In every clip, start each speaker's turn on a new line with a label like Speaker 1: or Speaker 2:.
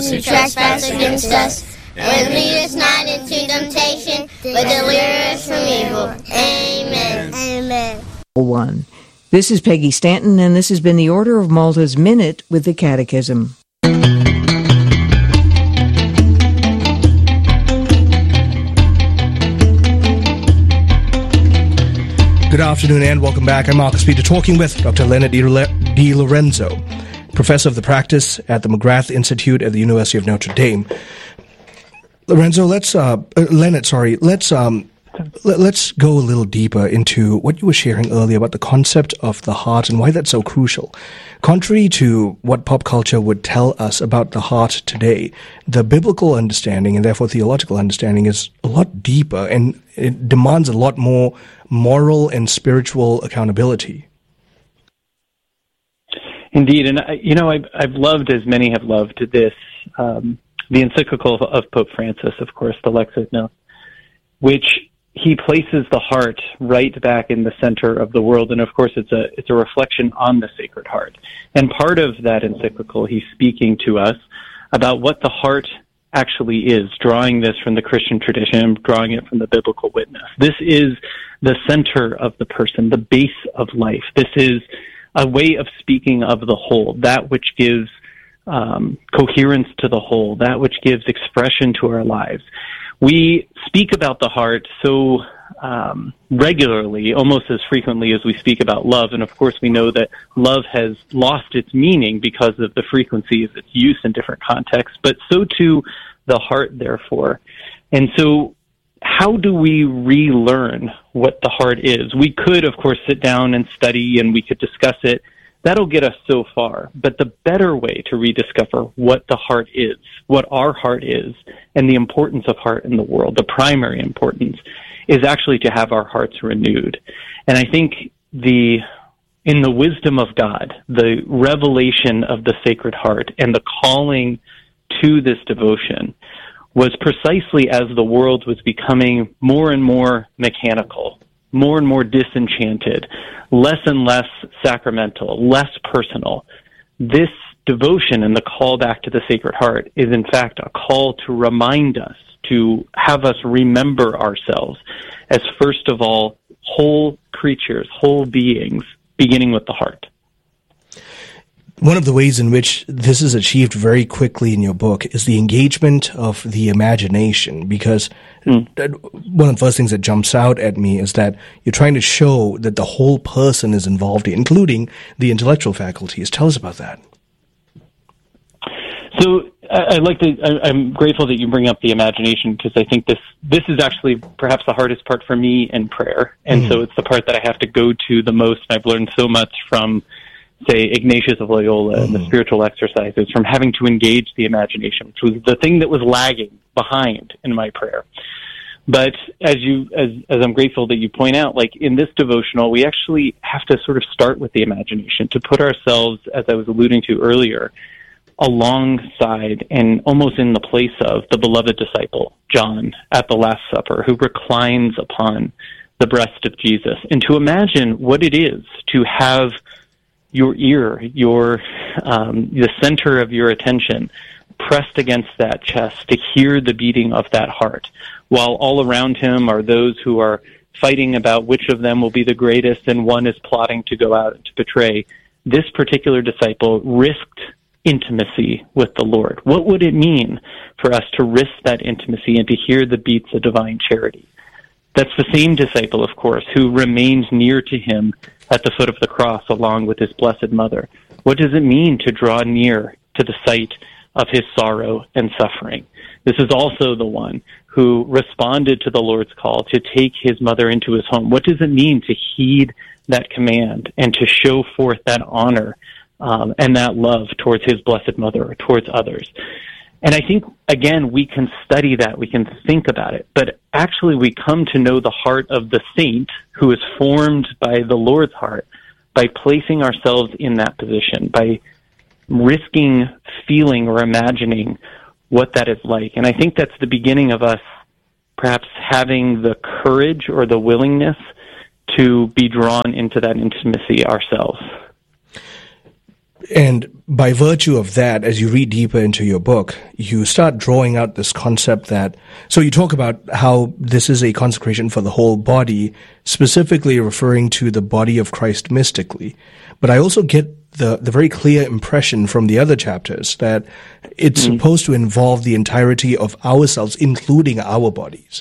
Speaker 1: those who trespass against us. And lead us not into temptation, but deliver us from evil. Amen.
Speaker 2: Amen. 1. This is Peggy Stanton, and this has been the Order of Malta's Minute with the Catechism.
Speaker 3: Good afternoon and welcome back. I'm Marcus Peter, talking with Dr. Leonard D. Lorenzo, Professor of the Practice at the McGrath Institute at the University of Notre Dame. Lorenzo, let's go a little deeper into what you were sharing earlier about the concept of the heart and why that's so crucial. Contrary to what pop culture would tell us about the heart today, the biblical understanding and therefore theological understanding is a lot deeper, and it demands a lot more moral and spiritual accountability.
Speaker 4: Indeed, and I've loved, as many have loved, this the encyclical of Pope Francis, of course, the Lex Ignos, which he places the heart right back in the center of the world, and of course, it's a reflection on the Sacred Heart. And part of that encyclical, he's speaking to us about what the heart actually is, drawing this from the Christian tradition, drawing it from the biblical witness. This is the center of the person, the base of life. This is a way of speaking of the whole, that which gives coherence to the whole, that which gives expression to our lives. We speak about the heart so regularly, almost as frequently as we speak about love, and of course we know that love has lost its meaning because of the frequency of its use in different contexts, but so too the heart, therefore. And so how do we relearn what the heart is? We could, of course, sit down and study, and we could discuss it. That'll get us so far. But the better way to rediscover what the heart is, what our heart is, and the importance of heart in the world, the primary importance, is actually to have our hearts renewed. And I think in the wisdom of God, the revelation of the Sacred Heart and the calling to this devotion was precisely as the world was becoming more and more mechanical, more and more disenchanted, less and less sacramental, less personal. This devotion and the call back to the Sacred Heart is in fact a call to remind us, to have us remember ourselves as, first of all, whole creatures, whole beings, beginning with the heart.
Speaker 3: One of the ways in which this is achieved very quickly in your book is the engagement of the imagination, because one of the first things that jumps out at me is that you're trying to show that the whole person is involved, including the intellectual faculties. Tell us about that.
Speaker 4: So I'm grateful that you bring up the imagination, because I think this is actually perhaps the hardest part for me in prayer. And so it's the part that I have to go to the most. I've learned so much from, say, Ignatius of Loyola and the spiritual exercises, from having to engage the imagination, which was the thing that was lagging behind in my prayer. But as I'm grateful that you point out, like in this devotional, we actually have to sort of start with the imagination, to put ourselves, as I was alluding to earlier, alongside and almost in the place of the beloved disciple, John, at the Last Supper, who reclines upon the breast of Jesus, and to imagine what it is to have your ear, the center of your attention pressed against that chest, to hear the beating of that heart, while all around him are those who are fighting about which of them will be the greatest, and one is plotting to go out and to betray. This particular disciple risked intimacy with the Lord. What would it mean for us to risk that intimacy and to hear the beats of divine charity? That's the same disciple, of course, who remains near to him at the foot of the cross along with his Blessed Mother. What does it mean to draw near to the site of his sorrow and suffering? This is also the one who responded to the Lord's call to take his mother into his home. What does it mean to heed that command and to show forth that honor and that love towards his Blessed Mother or towards others? And I think, again, we can study that, we can think about it, but actually we come to know the heart of the saint who is formed by the Lord's heart by placing ourselves in that position, by risking feeling or imagining what that is like. And I think that's the beginning of us perhaps having the courage or the willingness to be drawn into that intimacy ourselves.
Speaker 3: And by virtue of that, as you read deeper into your book, you start drawing out this concept that, so you talk about how this is a consecration for the whole body, specifically referring to the body of Christ mystically. But I also get the very clear impression from the other chapters that it's supposed to involve the entirety of ourselves, including our bodies.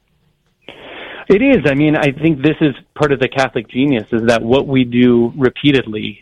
Speaker 4: It is. I mean, I think this is part of the Catholic genius, is that what we do repeatedly,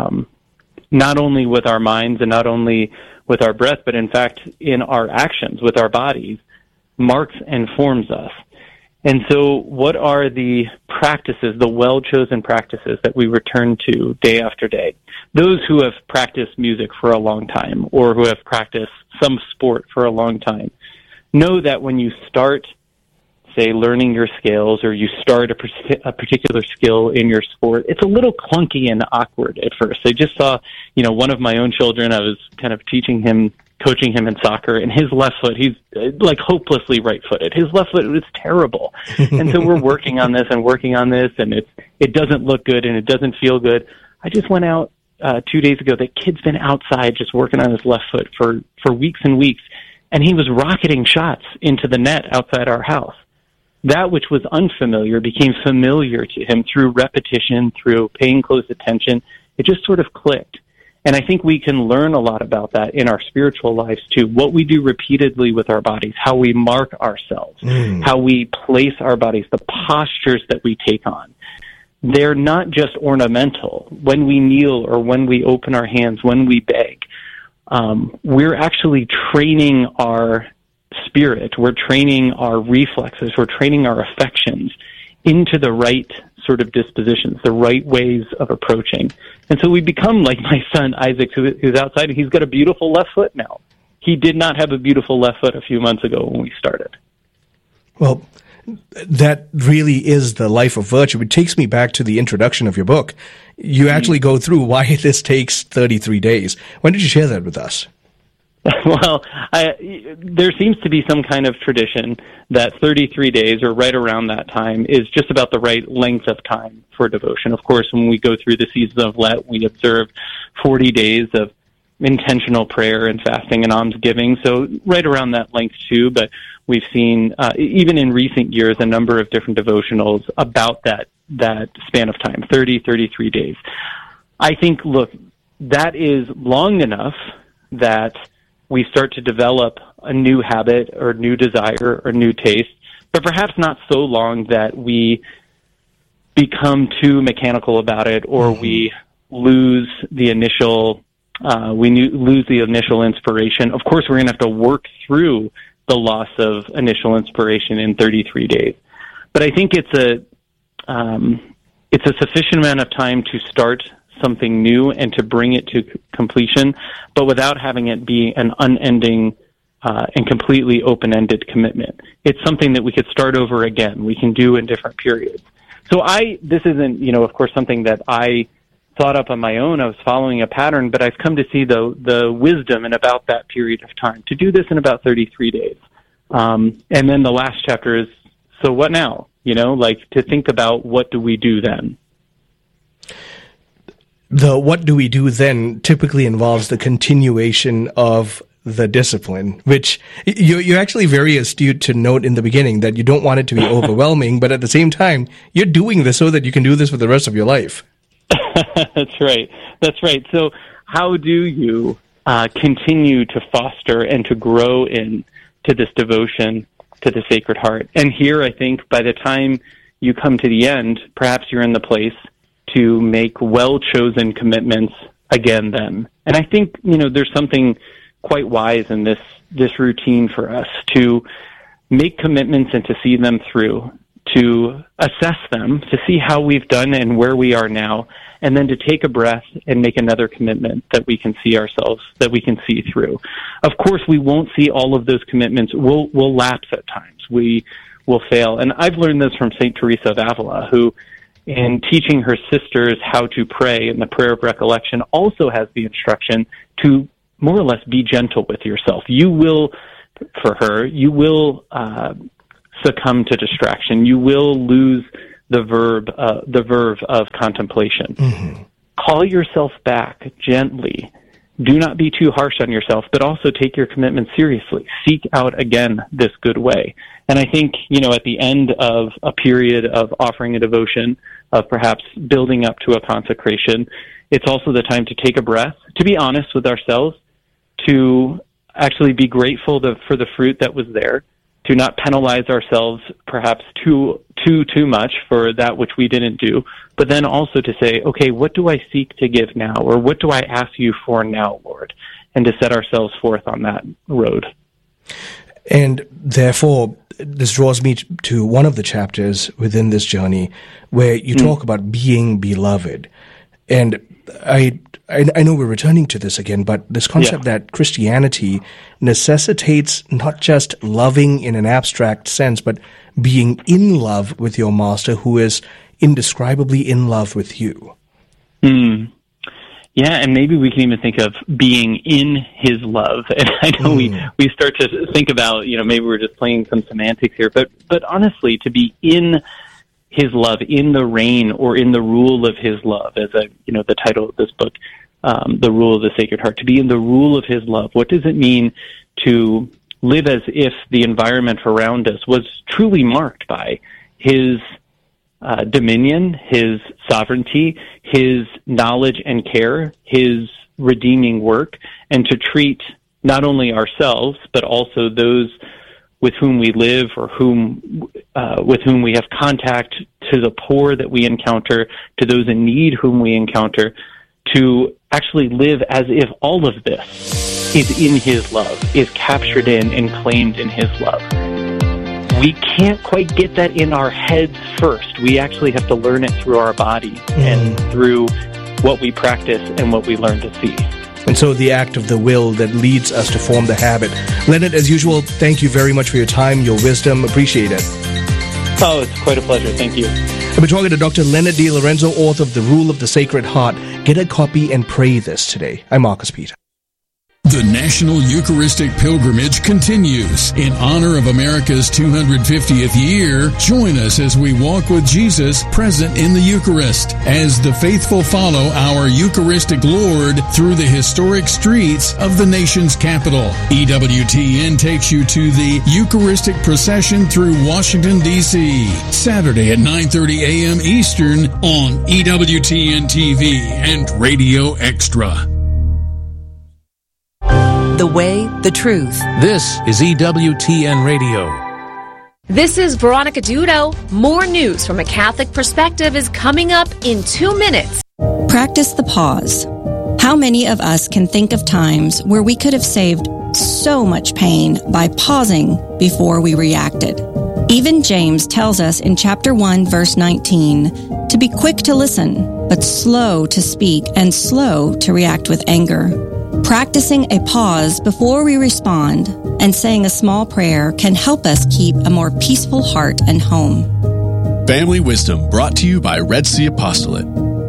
Speaker 4: not only with our minds and not only with our breath, but in fact in our actions with our bodies, marks and forms us. And so what are the practices, the well-chosen practices that we return to day after day? Those who have practiced music for a long time or who have practiced some sport for a long time know that when you start, say, learning your scales, or you start a particular skill in your sport, it's a little clunky and awkward at first. I just saw, one of my own children, I was kind of coaching him in soccer, and his left foot, he's like hopelessly right-footed. His left foot was terrible. And so we're working on this, and it doesn't look good, and it doesn't feel good. I just went out 2 days ago. The kid's been outside just working on his left foot for weeks and weeks, and he was rocketing shots into the net outside our house. That which was unfamiliar became familiar to him through repetition, through paying close attention. It just sort of clicked. And I think we can learn a lot about that in our spiritual lives too. What we do repeatedly with our bodies, how we mark ourselves, how we place our bodies, the postures that we take on. They're not just ornamental. When we kneel or when we open our hands, when we beg, we're actually training our spirit, we're training our reflexes, we're training our affections into the right sort of dispositions, the right ways of approaching. And so we become like my son Isaac, who's outside, and he's got a beautiful left foot now. He did not have a beautiful left foot a few months ago when we started.
Speaker 3: Well, that really is the life of virtue. It takes me back to the introduction of your book. You actually go through why this takes 33 days. When did you share that with us?
Speaker 4: Well, there seems to be some kind of tradition that 33 days, or right around that time, is just about the right length of time for devotion. Of course, when we go through the season of Lent, we observe 40 days of intentional prayer and fasting and almsgiving, so right around that length too. But we've seen, even in recent years, a number of different devotionals about that span of time, 33 days. I think, look, that is long enough that we start to develop a new habit or new desire or new taste, but perhaps not so long that we become too mechanical about it, or we lose the initial inspiration. Of course, we're going to have to work through the loss of initial inspiration in 33 days. But I think it's a sufficient amount of time to start something new and to bring it to completion, but without having it be an unending and completely open-ended commitment. It's something that we could start over again. We can do in different periods. So this isn't, of course, something that I thought up on my own. I was following a pattern, but I've come to see the wisdom in about that period of time to do this in about 33 days. And then the last chapter is, so what now? To think about, what do we do then?
Speaker 3: The what do we do then typically involves the continuation of the discipline, which you're actually very astute to note in the beginning that you don't want it to be overwhelming, but at the same time, you're doing this so that you can do this for the rest of your life.
Speaker 4: That's right. So how do you continue to foster and to grow into this devotion to the Sacred Heart? And here, I think, by the time you come to the end, perhaps you're in the place to make well-chosen commitments again then. And I think, there's something quite wise in this routine for us, to make commitments and to see them through, to assess them, to see how we've done and where we are now, and then to take a breath and make another commitment that we can see ourselves, that we can see through. Of course, we won't see all of those commitments. We'll lapse at times. We will fail. And I've learned this from St. Teresa of Avila, who, in teaching her sisters how to pray in the prayer of recollection, also has the instruction to more or less be gentle with yourself. You will succumb to distraction. You will lose the verve of contemplation. call yourself back gently. Do not be too harsh on yourself, but also take your commitment seriously. Seek out again this good way. And I think, at the end of a period of offering a devotion, of perhaps building up to a consecration, it's also the time to take a breath, to be honest with ourselves, to actually be grateful for the fruit that was there, to not penalize ourselves perhaps too much for that which we didn't do, but then also to say, okay, what do I seek to give now? Or what do I ask you for now, Lord? And to set ourselves forth on that road.
Speaker 3: And therefore, this draws me to one of the chapters within this journey where you talk about being beloved. And I know we're returning to this again, but this concept that Christianity necessitates not just loving in an abstract sense, but being in love with your master who is indescribably in love with you.
Speaker 4: Yeah, and maybe we can even think of being in his love. And I know we start to think about, maybe we're just playing some semantics here, but honestly, to be in his love, in the reign or in the rule of his love, as the title of this book, The Rule of the Sacred Heart, to be in the rule of his love. What does it mean to live as if the environment around us was truly marked by his dominion, his sovereignty, his knowledge and care, his redeeming work, and to treat not only ourselves, but also those with whom we live or with whom we have contact, to the poor that we encounter, to those in need whom we encounter, to actually live as if all of this is in his love, is captured in and claimed in his love. We can't quite get that in our heads first. We actually have to learn it through our bodies and through what we practice and what we learn to see.
Speaker 3: And so the act of the will that leads us to form the habit. Leonard, as usual, thank you very much for your time, your wisdom. Appreciate it.
Speaker 4: Oh, it's quite a pleasure. Thank you.
Speaker 3: I've been talking to Dr. Leonard D. Lorenzo, author of The Rule of the Sacred Heart. Get a copy and pray this today. I'm Marcus Peter.
Speaker 5: The National Eucharistic Pilgrimage continues. In honor of America's 250th year, join us as we walk with Jesus present in the Eucharist, as the faithful follow our Eucharistic Lord through the historic streets of the nation's capital. EWTN takes you to the Eucharistic procession through Washington, D.C., Saturday at 9:30 a.m. Eastern on EWTN TV and Radio Extra.
Speaker 6: The way, the truth.
Speaker 7: This is EWTN Radio.
Speaker 8: This is Veronica Dudo. More news from a Catholic perspective is coming up in 2 minutes.
Speaker 9: Practice the pause. How many of us can think of times where we could have saved so much pain by pausing before we reacted? Even James tells us in chapter 1, verse 19, to be quick to listen, but slow to speak and slow to react with anger. Practicing a pause before we respond and saying a small prayer can help us keep a more peaceful heart and home.
Speaker 10: Family Wisdom, brought to you by Red Sea Apostolate.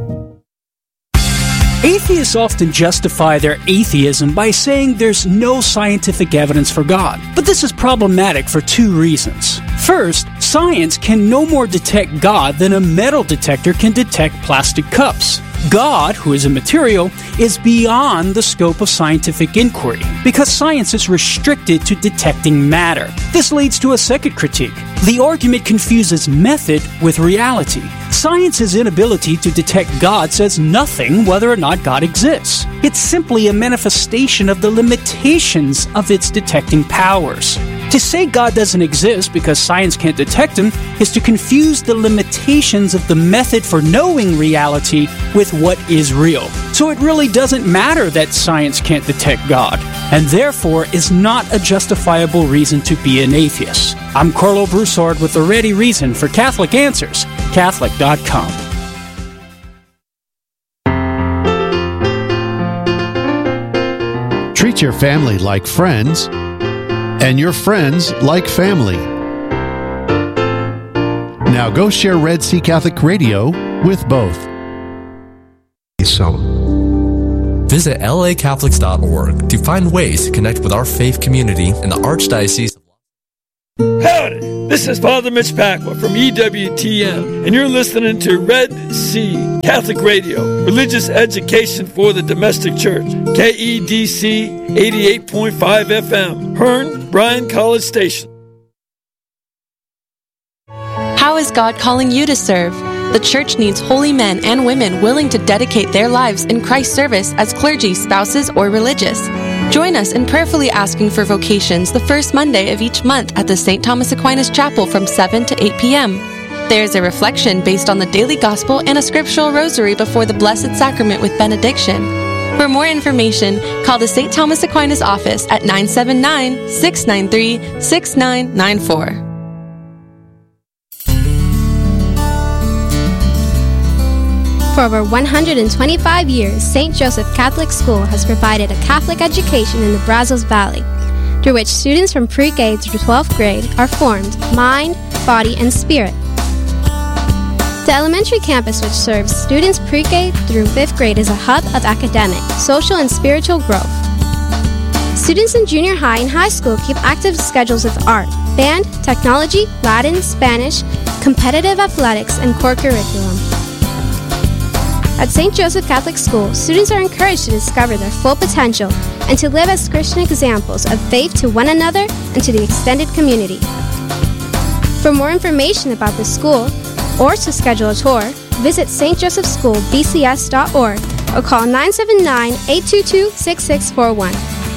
Speaker 11: Atheists often justify their atheism by saying there's no scientific evidence for God. But this is problematic for 2 reasons. First, science can no more detect God than a metal detector can detect plastic cups. God, who is a material, is beyond the scope of scientific inquiry because science is restricted to detecting matter. This leads to a second critique. The argument confuses method with reality. Science's inability to detect God says nothing whether or not God exists. It's simply a manifestation of the limitations of its detecting powers. To say God doesn't exist because science can't detect him is to confuse the limitations of the method for knowing reality with what is real. So it really doesn't matter that science can't detect God, and therefore is not a justifiable reason to be an atheist. I'm Carlo Broussard with the ready reason for Catholic Answers, Catholic.com.
Speaker 12: Treat your family like friends, and your friends like family. Now go share Red Sea Catholic Radio with both.
Speaker 13: Visit lacatholics.org to find ways to connect with our faith community in the Archdiocese.
Speaker 14: Howdy! This is Father Mitch Pacwa from EWTN, and you're listening to Red Sea Catholic Radio, religious education for the domestic church. KEDC 88.5 FM, Hearn, Bryan College Station.
Speaker 15: How is God calling you to serve? The church needs holy men and women willing to dedicate their lives in Christ's service as clergy, spouses, or religious. Join us in prayerfully asking for vocations the first Monday of each month at the St. Thomas Aquinas Chapel from 7 to 8 p.m. There is a reflection based on the daily gospel and a scriptural rosary before the Blessed Sacrament with benediction. For more information, call the St. Thomas Aquinas office at 979-693-6994.
Speaker 16: For over 125 years, St. Joseph Catholic School has provided a Catholic education in the Brazos Valley, through which students from pre-K through 12th grade are formed mind, body, and spirit. The elementary campus, which serves students pre-K through 5th grade, is a hub of academic, social, and spiritual growth. Students in junior high and high school keep active schedules of art, band, technology, Latin, Spanish, competitive athletics, and core curriculum. At St. Joseph Catholic School, students are encouraged to discover their full potential and to live as Christian examples of faith to one another and to the extended community. For more information about the school or to schedule a tour, visit stjosephschoolbcs.org or call 979-822-6641.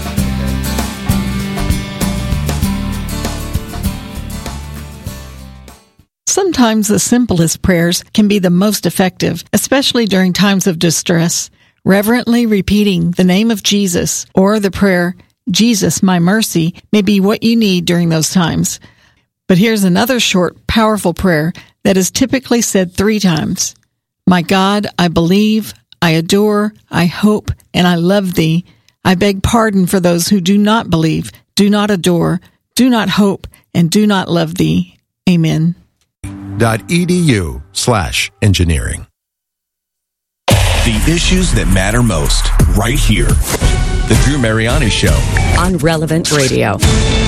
Speaker 17: Sometimes the simplest prayers can be the most effective, especially during times of distress. Reverently repeating the name of Jesus or the prayer, Jesus, my mercy, may be what you need during those times. But here's another short, powerful prayer that is typically said 3 times. My God, I believe, I adore, I hope, and I love thee. I beg pardon for those who do not believe, do not adore, do not hope, and do not love thee. Amen.
Speaker 18: .edu/engineering.
Speaker 10: The issues that matter most, right here. The Drew Mariani Show.
Speaker 6: On Relevant Radio.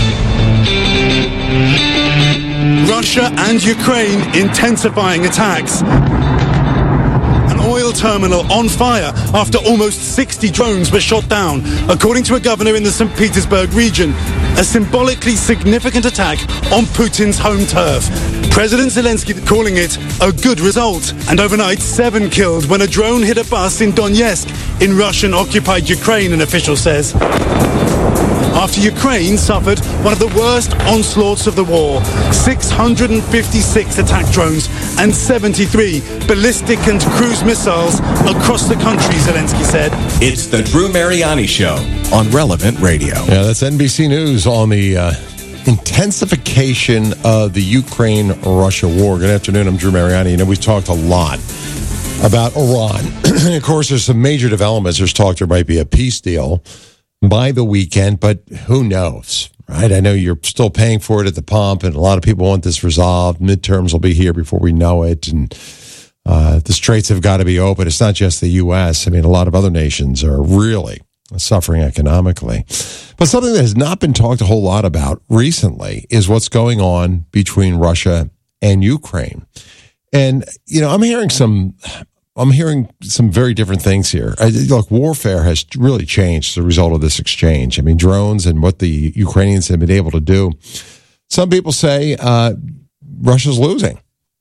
Speaker 19: Russia and Ukraine intensifying attacks. An oil terminal on fire after almost 60 drones were shot down, according to a governor in the St. Petersburg region. A symbolically significant attack on Putin's home turf. President Zelensky calling it a good result. And overnight, 7 killed when a drone hit a bus in Donetsk in Russian-occupied Ukraine, an official says. After Ukraine suffered one of the worst onslaughts of the war, 656 attack drones and 73 ballistic and cruise missiles across the country, Zelensky said.
Speaker 10: It's the Drew Mariani Show on Relevant Radio.
Speaker 18: Yeah, that's NBC News on the intensification of the Ukraine-Russia war. Good afternoon, I'm Drew Mariani. You know, we've talked a lot about Iran. Of course, there's some major developments. There's talk there might be a peace deal by the weekend, but who knows, right? I know you're still paying for it at the pump, and a lot of people want this resolved. Midterms will be here before we know it, and the straits have got to be open. It's not just the U.S. I mean, a lot of other nations are really suffering economically. But something that has not been talked a whole lot about recently is what's going on between Russia and Ukraine. And, you know, I'm hearing some very different things here. Look, warfare has really changed as a result of this exchange. I mean, drones and what the Ukrainians have been able to do. Some people say Russia's losing.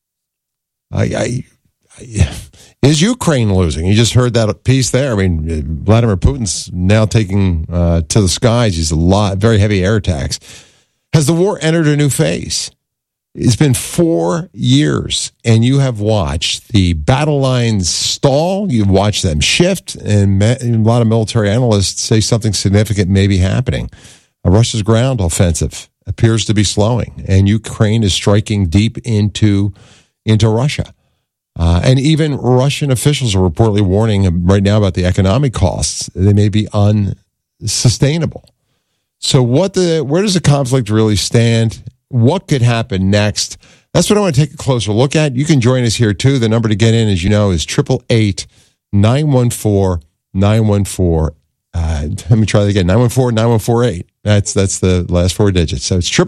Speaker 18: Is Ukraine losing? You just heard that piece there. I mean, Vladimir Putin's now taking to the skies. He's very heavy air attacks. Has the war entered a new phase? It's been 4 years, and you have watched the battle lines stall. You've watched them shift, and a lot of military analysts say something significant may be happening. Russia's ground offensive appears to be slowing, and Ukraine is striking deep into Russia. And even Russian officials are reportedly warning right now about the economic costs. They may be unsustainable. So where does the conflict really stand? What could happen next? That's what I want to take a closer look at. You can join us here, too. The number to get in, as you know, is 888-914-914. Let me try that again. 914-9148. That's the last four digits. So it's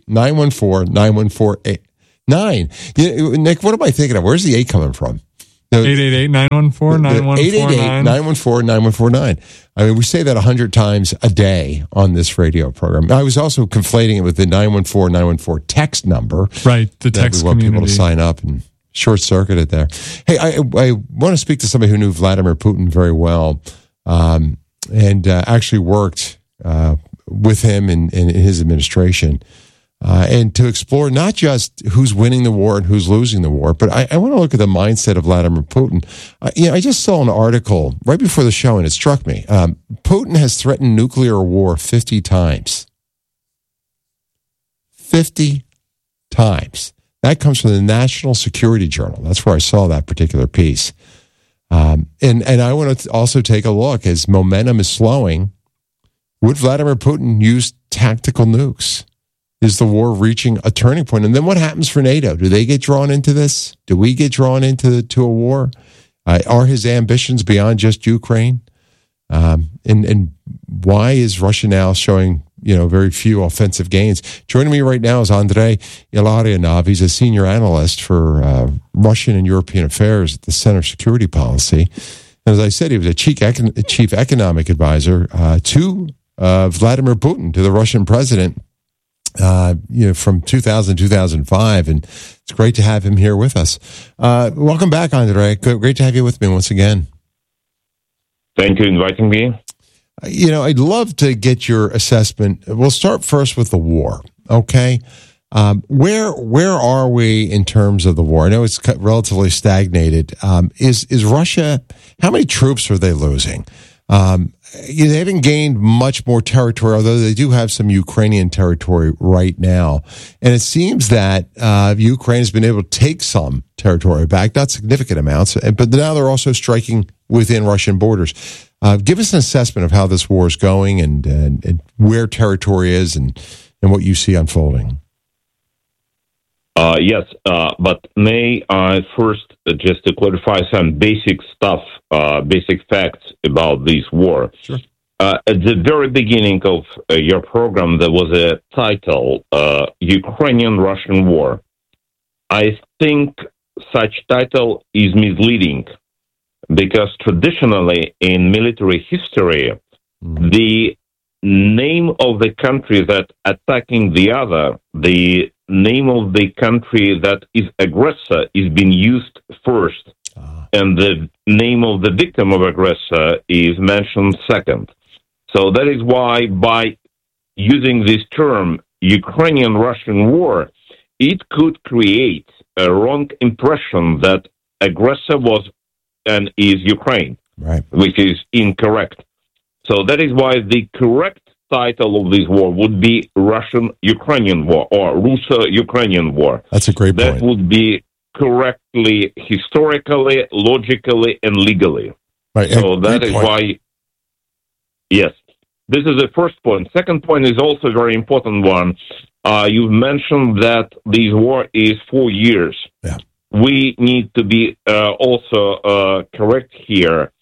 Speaker 18: 888-914-9148. Nick, what am I thinking of? Where's the 8 coming from?
Speaker 20: 888-914-9149.
Speaker 18: 888-914-9149. I mean, we say that 100 times a day on this radio program. I was also conflating it with the 914-914 text number.
Speaker 20: Right, the text
Speaker 18: we want
Speaker 20: community.
Speaker 18: people to sign up and short-circuit it there. Hey, I want to speak to somebody who knew Vladimir Putin very well and actually worked with him in his administration. And to explore not just who's winning the war and who's losing the war, but I want to look at the mindset of Vladimir Putin. I just saw an article right before the show, and it struck me. Putin has threatened nuclear war 50 times. 50 times. That comes from the National Security Journal. That's where I saw that particular piece. And I want to also take a look as momentum is slowing. Would Vladimir Putin use tactical nukes? Is the war reaching a turning point? And then what happens for NATO? Do they get drawn into this? Do we get drawn into a war? Are his ambitions beyond just Ukraine? And why is Russia now showing very few offensive gains? Joining me right now is Andrei Illarionov. He's a senior analyst for Russian and European affairs at the Center of Security Policy. And as I said, he was a chief economic advisor to Vladimir Putin, to the Russian president. From 2000 2005, and it's great to have him here with us. Welcome back, Andrei. Great to have you with me once again.
Speaker 21: Thank you for inviting me.
Speaker 18: I'd love to get your assessment. We'll start first with the war, okay? Where are we in terms of the war? I know it's relatively stagnated. Is Russia, how many troops are they losing? They haven't gained much more territory, although they do have some Ukrainian territory right now. And it seems that Ukraine has been able to take some territory back, not significant amounts, but now they're also striking within Russian borders. Give us an assessment of how this war is going and where territory is and what you see unfolding.
Speaker 21: Yes, but may I first, just to clarify some basic stuff, basic facts about this war.
Speaker 18: Sure.
Speaker 21: At the very beginning of your program, there was a title, Ukrainian-Russian War. I think such title is misleading because traditionally in military history, the name of the country that attacking the other, the name of the country that is aggressor is being used first, and the name of the victim of aggressor is mentioned second. So that is why by using this term, Ukrainian-Russian war, it could create a wrong impression that aggressor was and is Ukraine,
Speaker 18: right,
Speaker 21: which is incorrect. So that is why the correct title of this war would be Russian-Ukrainian war or Russo-Ukrainian war.
Speaker 18: That's a great point.
Speaker 21: That would be correctly, historically, logically, and legally.
Speaker 18: Right.
Speaker 21: So that is why, yes, this is the first point. Second point is also a very important one. You've mentioned that this war is 4 years.
Speaker 18: Yeah. We
Speaker 21: need to be also correct here.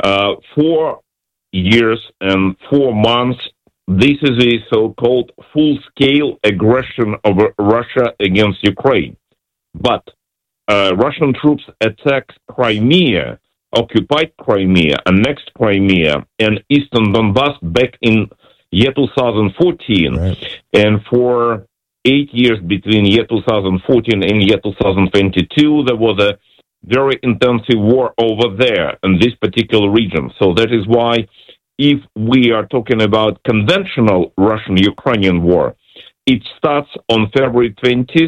Speaker 21: 4 years and 4 months. This is a so-called full-scale aggression of Russia against Ukraine. But Russian troops attacked Crimea, occupied Crimea, annexed Crimea, and eastern Donbass back in year 2014.
Speaker 18: Right.
Speaker 21: And for 8 years between year 2014 and year 2022, there was a very intensive war over there in this particular region. So that is why if we are talking about conventional Russian-Ukrainian war, it starts on February 20th,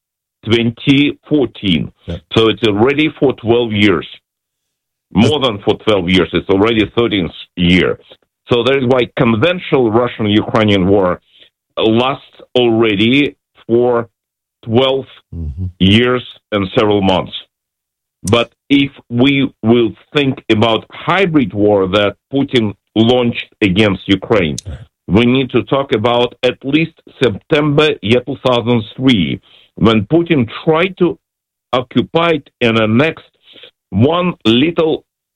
Speaker 21: 2014.
Speaker 18: Yeah.
Speaker 21: So it's already for 12 years. More than for 12 years. It's already 13th year. So that is why conventional Russian-Ukrainian war lasts already for 12 years and several months. But if we will think about hybrid war that Putin launched against Ukraine, we need to talk about at least September year 2003, when Putin tried to occupy and annex one little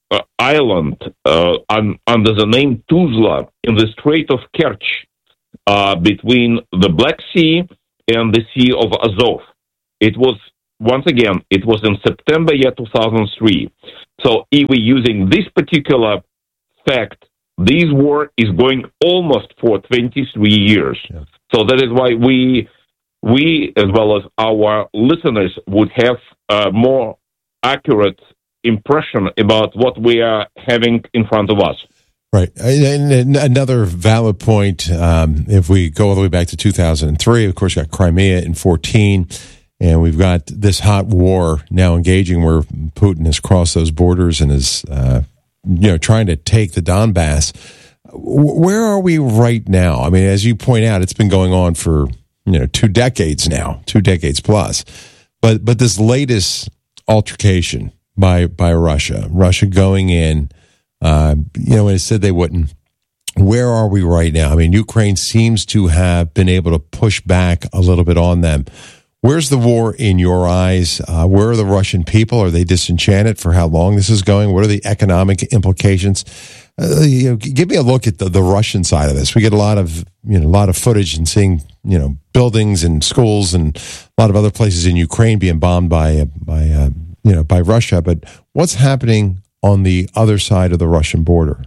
Speaker 21: island under the name Tuzla in the Strait of Kerch between the Black Sea and the Sea of Azov. It was, once again, it was in September year 2003. So if we're using this particular fact, this war is going almost for 23 years. Yeah. So that is why we, as well as our listeners, would have a more accurate impression about what we are having in front of us.
Speaker 18: Right. And another valid point, if we go all the way back to 2003, of course, you got Crimea in 2014, and we've got this hot war now engaging where Putin has crossed those borders and is trying to take the Donbass. Where are we right now? I mean, as you point out, it's been going on for 2 decades now, 2 decades plus. But this latest altercation by Russia going in, when it said they wouldn't. Where are we right now? I mean, Ukraine seems to have been able to push back a little bit on them. Where's the war in your eyes? Where are the Russian people? Are they disenchanted for how long this is going? What are the economic implications? Give me a look at the Russian side of this. We get a lot of footage and seeing buildings and schools and a lot of other places in Ukraine being bombed by Russia. But what's happening on the other side of the Russian border?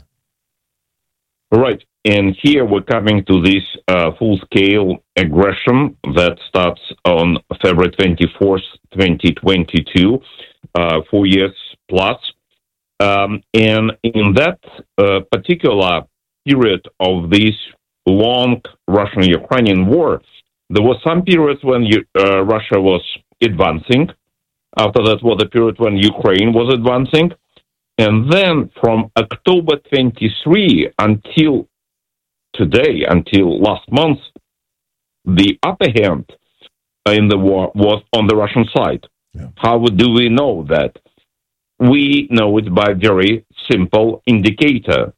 Speaker 21: Right. And here we're coming to this full-scale aggression that starts on February 24th, 2022, 4 years plus. And in that particular period of this long Russian-Ukrainian war, there was some periods when Russia was advancing. After that was a period when Ukraine was advancing. And then from October 23 until today, until last month, the upper hand in the war was on the Russian side. Yeah. How do we know that? We know it by a very simple indicator.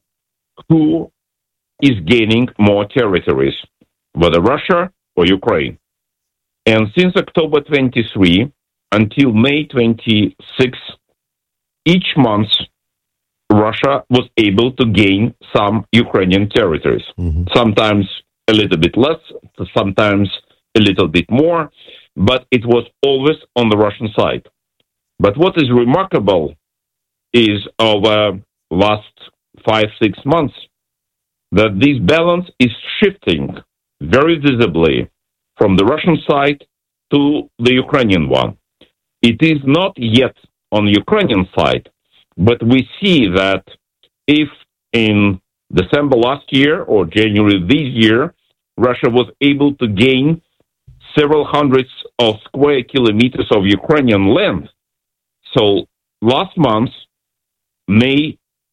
Speaker 21: Who is gaining more territories, whether Russia or Ukraine? And since October 23 until May 26, each month, Russia was able to gain some Ukrainian territories. Mm-hmm. Sometimes a little bit less, sometimes a little bit more, but it was always on the Russian side. But what is remarkable is over last 5-6 months that this balance is shifting very visibly from the Russian side to the Ukrainian one. It is not yet on the Ukrainian side, but we see that if in December last year or January this year, Russia was able to gain several hundreds of square kilometers of Ukrainian land. So last month, May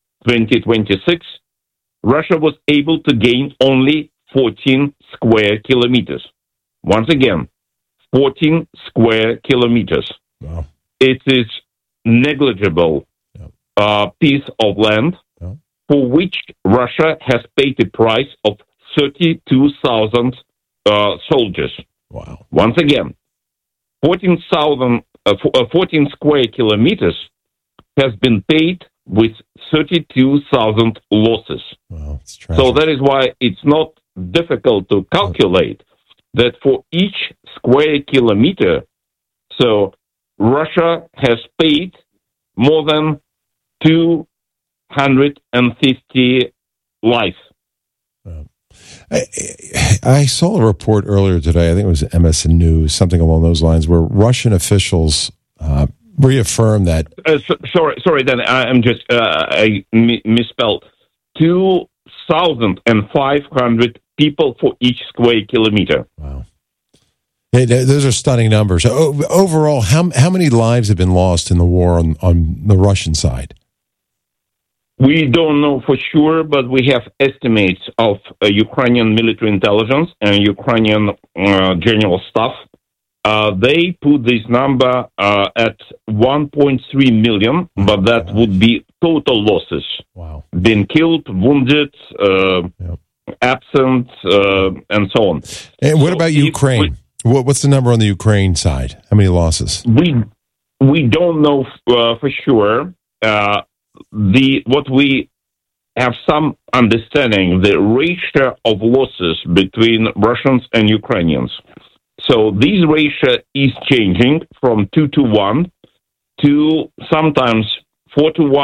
Speaker 21: 2026, Russia was able to gain only 14 square kilometers. Once again, 14 square kilometers. Wow. It is negligible piece of land for which Russia has paid a price of 32,000 soldiers.
Speaker 18: Wow.
Speaker 21: Once again, 14 square kilometers has been paid with 32,000 losses.
Speaker 18: Wow, it's
Speaker 21: tragic. So that is why it's not difficult to calculate that for each square kilometer, so Russia has paid more than 250 lives.
Speaker 18: I saw a report earlier today, I think it was MSN News, something along those lines, where Russian officials reaffirmed that...
Speaker 21: sorry, then I'm just, I misspelled. 2,500 people for each square kilometer.
Speaker 18: Wow. Hey, those are stunning numbers. Overall, how many lives have been lost in the war on the Russian side?
Speaker 21: We don't know for sure, but we have estimates of Ukrainian military intelligence and Ukrainian general staff. They put this number at 1.3 million, but that would be total losses.
Speaker 18: Wow.
Speaker 21: Been killed, wounded, absent, and so on.
Speaker 18: And what about Ukraine? What's the number on the Ukraine side? How many losses?
Speaker 21: We don't know for sure. what we have some understanding, the ratio of losses between Russians and Ukrainians. So this ratio is changing from 2 to 1 to sometimes 4 to 1.